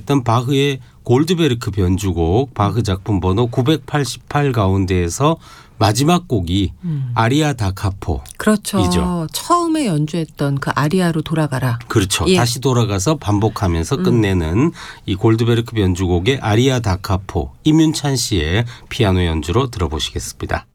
연주했던 바흐의 골드베르크 변주곡 바흐 작품 번호 988 가운데에서 마지막 곡이 아리아 다 카포. 그렇죠. 이죠. 처음에 연주했던 그 아리아로 돌아가라. 그렇죠. 예. 다시 돌아가서 반복하면서 끝내는 이 골드베르크 변주곡의 아리아 다 카포 이문찬 씨의 피아노 연주로 들어보시겠습니다.